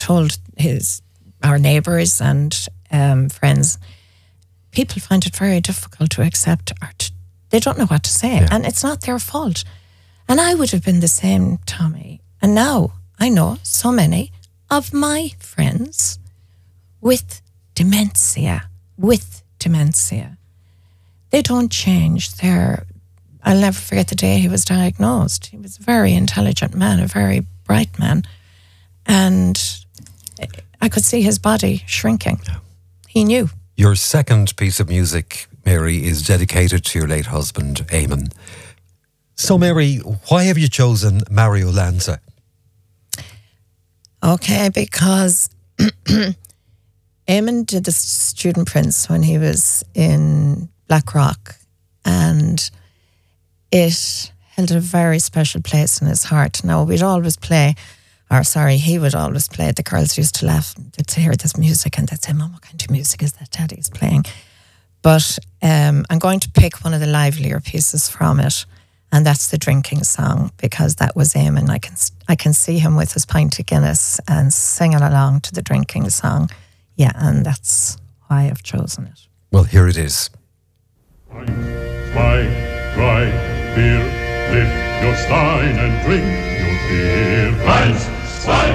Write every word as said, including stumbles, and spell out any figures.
told his our neighbours and um, friends, people find it very difficult to accept, or to, they don't know what to say, yeah. and it's not their fault. And I would have been the same, Tommy. And now I know so many of my friends with dementia, with dementia. They don't change their... I'll never forget the day he was diagnosed. He was a very intelligent man, a very bright man. And I could see his body shrinking. Yeah. He knew. Your second piece of music, Mary, is dedicated to your late husband, Eamon. So, Mary, why have you chosen Mario Lanza? Okay, because Eamon did The Student Prince when he was in Blackrock, and it held a very special place in his heart. Now, we'd always play, or sorry, he would always play. The girls used to laugh. They'd hear this music and they'd say, Mum, what kind of music is that Daddy's playing? But um, I'm going to pick one of the livelier pieces from it, and that's the drinking song, because that was Eamon. I can, I can see him with his pint of Guinness and singing along to the drinking song. Yeah, and that's why I've chosen it. Well, here it is. Eins, zwei, drei, vier, lift your stein and drink your beer. Eins, zwei.